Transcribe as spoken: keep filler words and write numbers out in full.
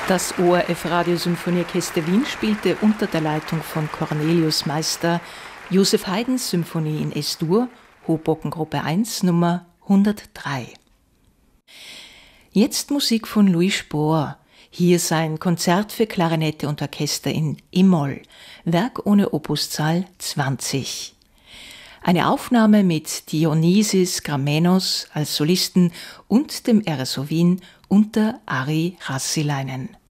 Das O R F Radiosymphonieorchester Wien spielte unter der Leitung von Cornelius Meister Joseph Haydns Symphonie in Es-Dur, Hoboken-Gruppe eins, Nummer hundertdrei. Jetzt Musik von Louis Spohr. Hier sein Konzert für Klarinette und Orchester in E-Moll, Werk ohne Opuszahl zwanzig. Eine Aufnahme mit Dionysis Gramenos als Solisten und dem R S O Wien unter Ari Rassilainen.